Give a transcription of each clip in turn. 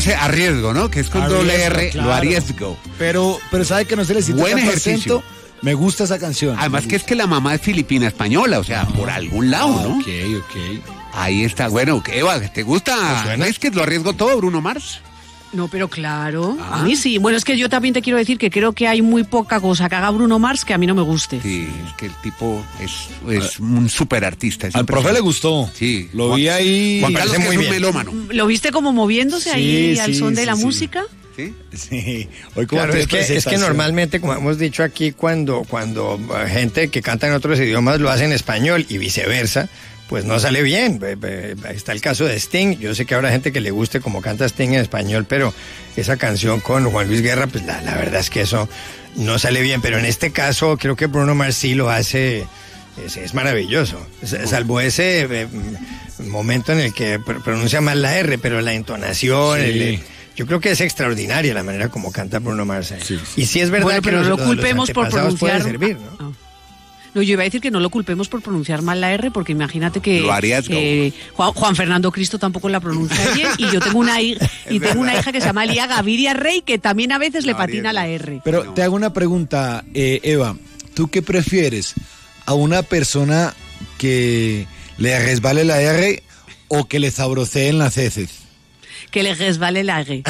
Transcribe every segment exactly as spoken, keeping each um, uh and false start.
ese arriesgo, ¿no? Que es con doble R, claro. Lo arriesgo. Pero, pero sabe que no se le cita buen ejercicio. Acento. Me gusta esa canción. Además que es que la mamá es filipina española, o sea, ah, por algún lado, ¿no? Ok, ok. Ahí está. Bueno, Eva, ¿te gusta? ¿Es que lo arriesgo todo, Bruno Mars? No, pero claro, ah. a mí sí. Bueno, es que yo también te quiero decir que creo que hay muy poca cosa que haga Bruno Mars que a mí no me guste. Sí, es que el tipo es, es un súper artista. Al profe le gustó. Sí. Lo Juan, vi ahí. Juan Carlos que es un melómano. ¿Lo viste como moviéndose sí, ahí sí, al son sí, de la sí. música? Sí. Sí. Hoy como claro, es que, es que normalmente, como hemos dicho aquí, cuando, cuando gente que canta en otros idiomas lo hace en español y viceversa, pues no sale bien. Está el caso de Sting. Yo sé que habrá gente que le guste como canta Sting en español, pero esa canción con Juan Luis Guerra, pues la, la verdad es que eso no sale bien. Pero en este caso creo que Bruno Mars sí lo hace, es, es maravilloso. Salvo ese eh, momento en el que pronuncia mal la R, pero la entonación... Sí. El, yo creo que es extraordinaria la manera como canta Bruno Mars. Sí, sí. Y sí es verdad bueno, que pero los, no lo culpemos por pronunciar... servir, ¿no? Oh. No, yo iba a decir que no lo culpemos por pronunciar mal la R, porque imagínate que eh, Juan, Juan Fernando Cristo tampoco la pronuncia bien, y yo tengo una hija, y tengo una hija que se llama Lía Gaviria Rey, que también a veces le patina la R. Pero no. Te hago una pregunta, eh, Eva, ¿tú qué prefieres? ¿A una persona que le resbale la R o que le sabroseen las heces? Que le resbale la R.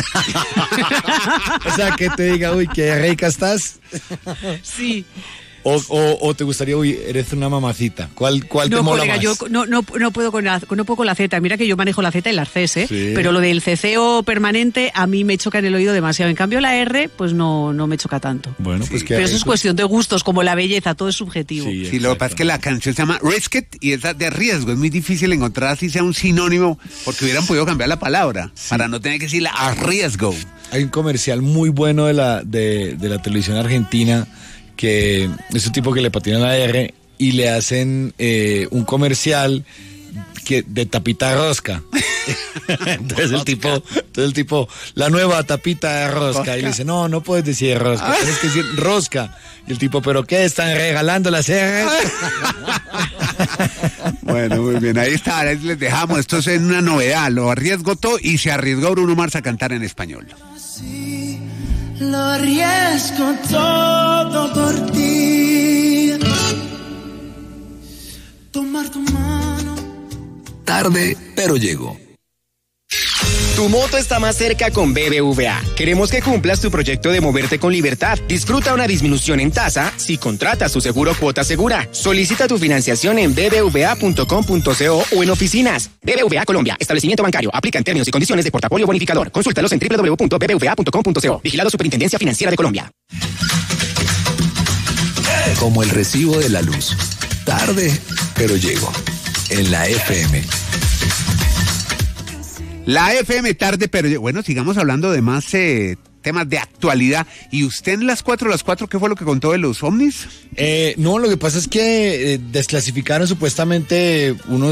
O sea, que te diga, uy, qué rica estás. Sí. O, o, o te gustaría, uy, eres una mamacita. ¿Cuál, cuál no, te mola colega, más? Yo no, no, no, puedo con la, no puedo con la Z. Mira que yo manejo la Z y las Cs, ¿eh? Sí. Pero lo del ceceo permanente a mí me choca en el oído demasiado. En cambio la R, pues no, no me choca tanto. Bueno, pues sí. que Pero eso es cuestión de gustos, como la belleza, todo es subjetivo. Sí, sí, lo que pasa es que la canción se llama Risk It y es de riesgo. Es muy difícil encontrar así sea un sinónimo, porque hubieran podido cambiar la palabra sí. para no tener que decirle a riesgo. Hay un comercial muy bueno de la, de, de la televisión argentina que es un tipo que le patina la R y le hacen eh, un comercial que de tapita de rosca. Entonces el tipo, entonces el tipo, la nueva tapita de rosca, rosca. Y le dice, no, no puedes decir rosca, tienes que decir rosca. Y el tipo, ¿pero qué? ¿Están regalando las R? Bueno, muy bien, ahí está, ahí les dejamos. Esto es una novedad, lo arriesgo todo y se arriesgó Bruno Mars a cantar en español. Sí. Lo arriesgo todo por ti. Tomar tu mano. Tarde, pero llego. Tu moto está más cerca con B B V A. Queremos que cumplas tu proyecto de moverte con libertad. Disfruta una disminución en tasa si contratas tu seguro Cuota Segura. Solicita tu financiación en b b v a punto com punto co o en oficinas. B B V A Colombia, establecimiento bancario. Aplica en términos y condiciones de portafolio bonificador. Consúltalos en w w w punto b b v a punto com punto co. Vigilado Superintendencia Financiera de Colombia. Como el recibo de la luz. Tarde, pero llego. En la F M. La F M tarde, pero bueno, sigamos hablando de más eh, temas de actualidad. ¿Y usted en las cuatro, las cuatro, qué fue lo que contó de los ovnis? Eh, no, lo que pasa es que eh, desclasificaron supuestamente unos